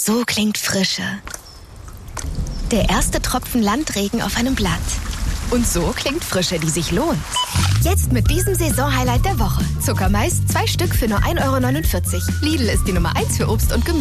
So klingt Frische. Der erste Tropfen Landregen auf einem Blatt. Und so klingt Frische, die sich lohnt. Jetzt mit diesem Saisonhighlight der Woche. Zuckermais, 2 Stück für nur 1,49 €. Lidl ist die Nummer 1 für Obst und Gemüse.